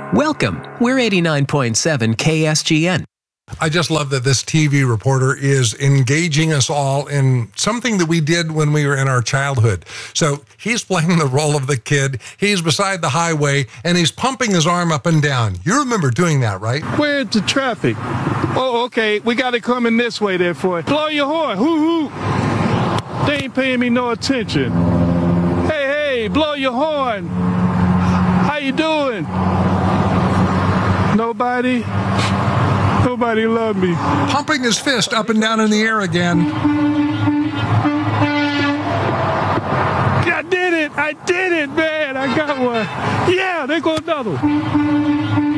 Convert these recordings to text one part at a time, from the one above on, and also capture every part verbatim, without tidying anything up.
Welcome. We're eighty-nine point seven K S G N. I just love that this T V reporter is engaging us all in something that we did when we were in our childhood. So he's playing the role of the kid. He's beside the highway, and he's pumping his arm up and down. You remember doing that, right? Where's the traffic? Oh, okay. We got it coming this way, therefore. Blow your horn. Hoo hoo. They ain't paying me no attention. Hey, hey, blow your horn. How you doing? Nobody? Nobody loved me. Pumping his fist up and down in the air again. I did it. I did it, man. I got one. Yeah, there goes another one.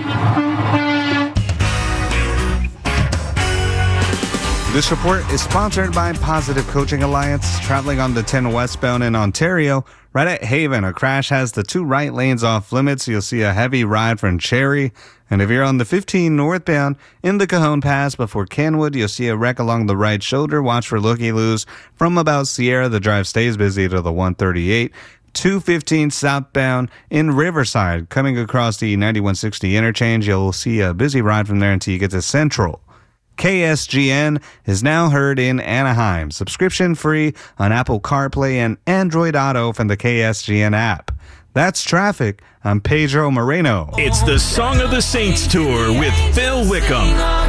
This report is sponsored by Positive Coaching Alliance. Traveling on the ten westbound in Ontario, right at Haven, a crash has the two right lanes off limits. You'll see a heavy ride from Cherry. And if you're on the fifteen northbound in the Cajon Pass before Kenwood, you'll see a wreck along the right shoulder. Watch for looky-loos. From about Sierra, the drive stays busy to the one thirty-eight. two fifteen southbound in Riverside. Coming across the ninety-one sixty interchange, you'll see a busy ride from there until you get to Central. K S G N is now heard in Anaheim. Subscription free on Apple CarPlay and Android Auto from the K S G N app. That's traffic. I'm Pedro Moreno. It's the Song of the Saints Tour with Phil Wickham.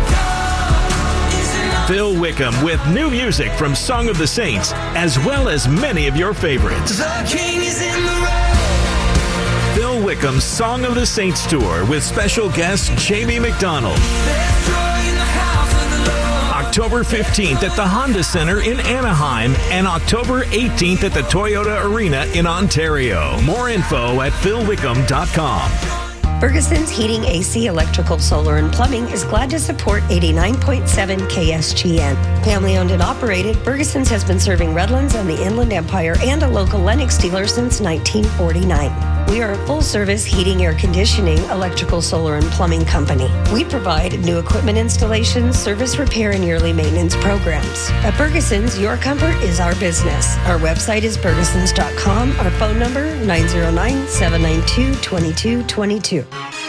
Phil Wickham with new music from Song of the Saints, as well as many of your favorites. The King is in the road. Phil Wickham's Song of the Saints Tour with special guest Jamie McDonald. October fifteenth at the Honda Center in Anaheim and October eighteenth at the Toyota Arena in Ontario. More info at phil wickham dot com. Ferguson's Heating, A C, Electrical, Solar, and Plumbing is glad to support eighty-nine point seven K S G N. Family owned and operated, Ferguson's has been serving Redlands and the Inland Empire and a local Lennox dealer since nineteen forty-nine. We are a full-service heating, air conditioning, electrical, solar, and plumbing company. We provide new equipment installations, service repair, and yearly maintenance programs. At Ferguson's, your comfort is our business. Our website is fergusons dot com. Our phone number, nine zero nine, seven nine two, two two two two.